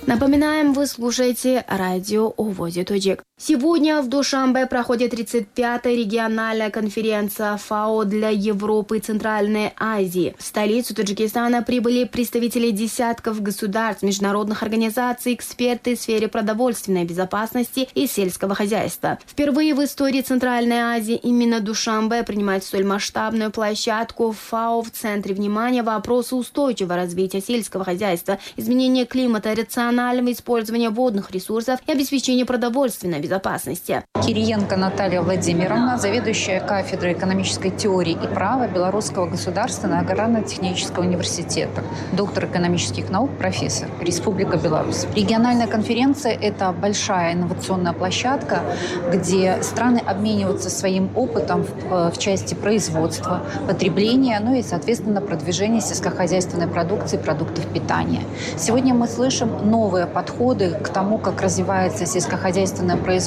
Напоминаем, вы слушаете радио «Увози Таджик». Сегодня в Душанбе проходит 35-я региональная конференция ФАО для Европы и Центральной Азии. В столицу Таджикистана прибыли представители десятков государств, международных организаций, эксперты в сфере продовольственной безопасности и сельского хозяйства. Впервые в истории Центральной Азии именно Душанбе принимает столь масштабную площадку ФАО в центре внимания вопросы устойчивого развития сельского хозяйства, изменения климата, рационального использования водных ресурсов и обеспечения продовольственной безопасности. Кириенко Наталья Владимировна, заведующая кафедрой экономической теории и права Белорусского государственного аграрно-технического университета, доктор экономических наук, профессор, Республика Беларусь. Региональная конференция – это большая инновационная площадка, где страны обмениваются своим опытом в части производства, потребления, ну и, соответственно, продвижения сельскохозяйственной продукции, продуктов питания. Сегодня мы слышим новые подходы к тому, как развивается сельскохозяйственное производство,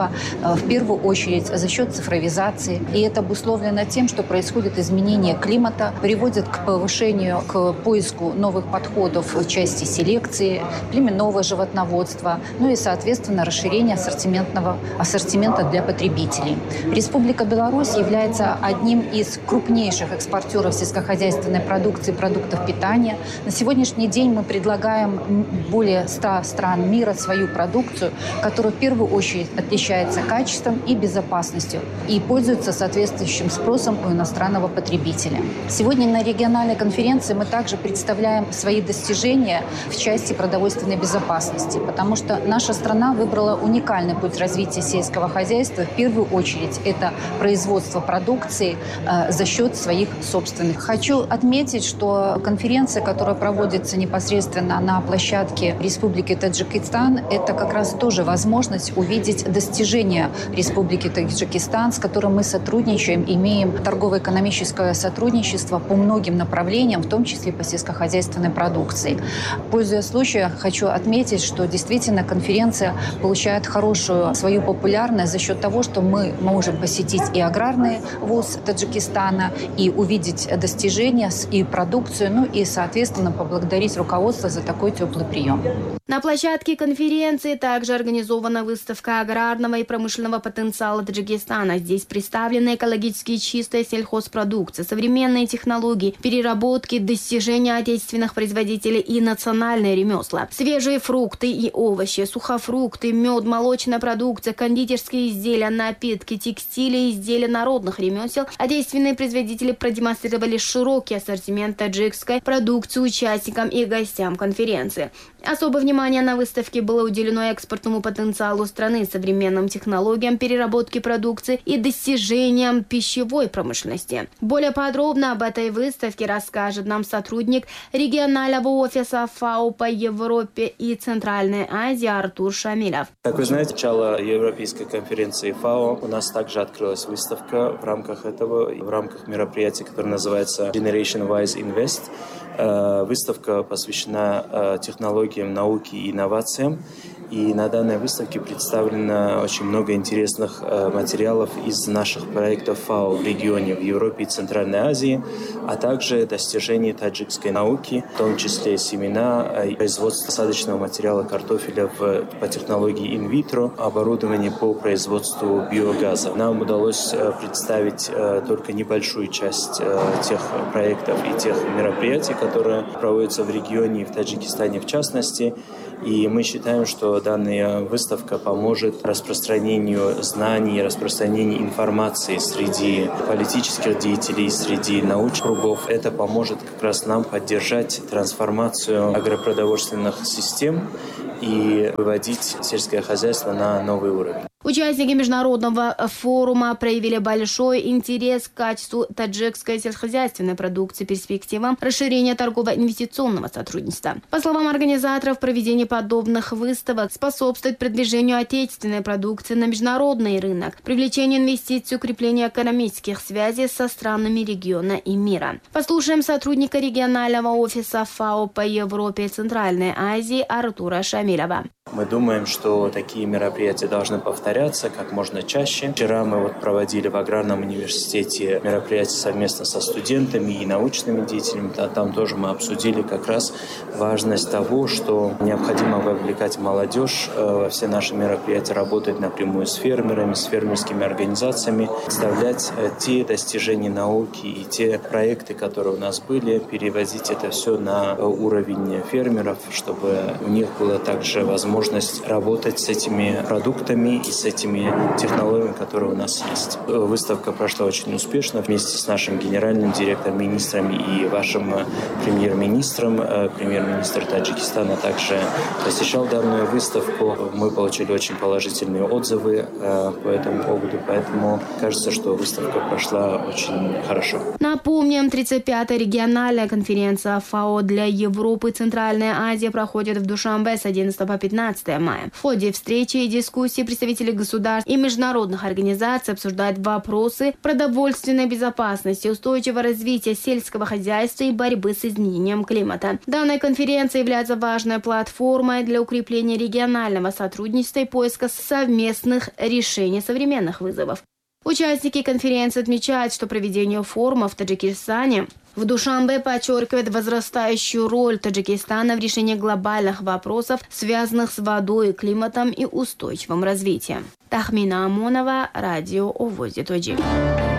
в первую очередь за счет цифровизации. И это обусловлено тем, что происходит изменение климата, приводит к повышению, к поиску новых подходов в части селекции, племенного животноводства, ну и, соответственно, расширение ассортимента для потребителей. Республика Беларусь является одним из крупнейших экспортеров сельскохозяйственной продукции, продуктов питания. На сегодняшний день мы предлагаем более 100 стран мира свою продукцию, которая в первую очередь отличается качеством и безопасностью и пользуется соответствующим спросом у иностранного потребителя. Сегодня на региональной конференции мы также представляем свои достижения в части продовольственной безопасности, потому что наша страна выбрала уникальный путь развития сельского хозяйства. В первую очередь это производство продукции за счет своих собственных. Хочу отметить, что конференция, которая проводится непосредственно на площадке Республики Таджикистан, это как раз тоже возможность увидеть достижения Республики Таджикистан, с которой мы сотрудничаем, имеем торгово-экономическое сотрудничество по многим направлениям, в том числе по сельскохозяйственной продукции. Пользуясь случаем, хочу отметить, что действительно конференция получает хорошую свою популярность за счет того, что мы можем посетить и аграрный вуз Таджикистана, и увидеть достижения и продукцию, ну и, соответственно, поблагодарить руководство за такой теплый прием. На площадке конференции также организована выставка аграрного и промышленного потенциала Таджикистана. Здесь представлены экологически чистая сельхозпродукция, современные технологии, переработки, достижения отечественных производителей и национальные ремесла. Свежие фрукты и овощи, сухофрукты, мед, молочная продукция, кондитерские изделия, напитки, текстили и изделия народных ремесел. Отечественные производители продемонстрировали широкий ассортимент таджикской продукции участникам и гостям конференции. Особое внимание на выставке было уделено экспортному потенциалу страны, современным технологиям переработки продукции и достижениям пищевой промышленности. Более подробно об этой выставке расскажет нам сотрудник регионального офиса ФАО по Европе и Центральной Азии Артур Шамилов. Как вы знаете, начало Европейской конференции ФАО у нас также открылась выставка в рамках этого, в рамках мероприятия, которое называется Generation Wise Invest. Выставка посвящена технологиям, науке и инновациям. И на данной выставке представлено очень много интересных материалов из наших проектов ФАО в регионе, в Европе и Центральной Азии, а также достижений таджикской науки, в том числе семена, производство посадочного материала картофеля по технологии инвитро, оборудование по производству биогаза. Нам удалось представить только небольшую часть тех проектов и тех мероприятий, которые проводятся в регионе и в Таджикистане в частности. И мы считаем, что данная выставка поможет распространению знаний, распространению информации среди политических деятелей, среди научных кругов. Это поможет как раз нам поддержать трансформацию агропродовольственных систем и выводить сельское хозяйство на новый уровень. Участники международного форума проявили большой интерес к качеству таджикской сельскохозяйственной продукции, перспективам расширения торгово-инвестиционного сотрудничества. По словам организаторов, проведение подобных выставок способствует продвижению отечественной продукции на международный рынок, привлечению инвестиций, укреплению экономических связей со странами региона и мира. Послушаем сотрудника регионального офиса ФАО по Европе и Центральной Азии Артура Шамилова. Мы думаем, что такие мероприятия должны повторяться повторяться как можно чаще. Вчера мы проводили в Аграрном университете мероприятие совместно со студентами и научными деятелями. Там тоже мы обсудили как раз важность того, что необходимо вовлекать молодежь во все наши мероприятия, работать напрямую с фермерами, с фермерскими организациями, представлять те достижения науки и те проекты, которые у нас были, перевозить это все на уровень фермеров, чтобы у них была также возможность работать с этими продуктами и с этими технологиями, которые у нас есть. Выставка прошла очень успешно вместе с нашим генеральным директором, министром и вашим премьер-министром. Премьер-министр Таджикистана также посещал данную выставку. Мы получили очень положительные отзывы по этому поводу, поэтому кажется, что выставка прошла очень хорошо. Напомним, 35-я региональная конференция ФАО для Европы и Центральной Азии проходит в Душанбе с 11 по 15 мая. В ходе встречи и дискуссий представители государств и международных организаций обсуждают вопросы продовольственной безопасности, устойчивого развития сельского хозяйства и борьбы с изменением климата. Данная конференция является важной платформой для укрепления регионального сотрудничества и поиска совместных решений современных вызовов. Участники конференции отмечают, что проведение форума в Таджикистане в Душанбе подчеркивает возрастающую роль Таджикистана в решении глобальных вопросов, связанных с водой, климатом и устойчивым развитием. Тахмина Амонова, радио ОВОС-ДТО.